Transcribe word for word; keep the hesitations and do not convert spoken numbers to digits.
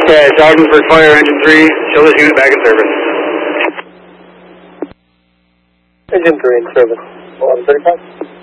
Okay, Sergeant for Fire Engine three, show this unit back in service. Engine three in service. eleven thirty-five.